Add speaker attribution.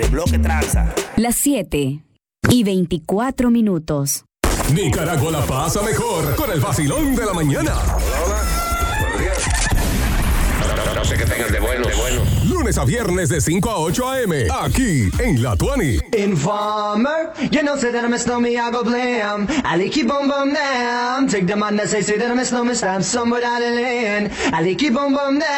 Speaker 1: bloque tranza.
Speaker 2: Las 7:24.
Speaker 3: Nicaragua la pasa mejor con el vacilón de la mañana.
Speaker 4: No sé qué tengan de bueno.
Speaker 3: Lunes a viernes de 5 a 8 a.m. Aquí en La Tuani.
Speaker 5: Informer, you know, say that I miss me, I go blam. I like you boom boom down. Take the man that say that I miss me, stab somewhere down the lane. I like you boom boom down.